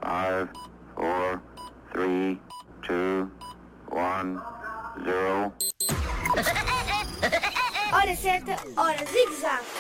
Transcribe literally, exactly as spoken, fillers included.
Five, four, three, two, one, zero. Hora certa, hora zig-zag.